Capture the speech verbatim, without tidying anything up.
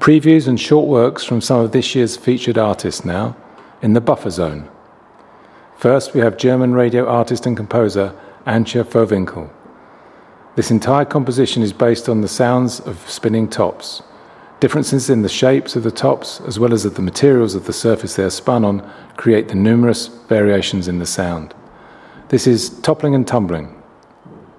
Previews and short works from some of this year's featured artists now, in the buffer zone. First, we have German radio artist and composer Antje Vohwinkel. This entire composition is based on the sounds of spinning tops. Differences in the shapes of the tops, as well as of the materials of the surface they are spun on, create the numerous variations in the sound. This is Toppling and Tumbling,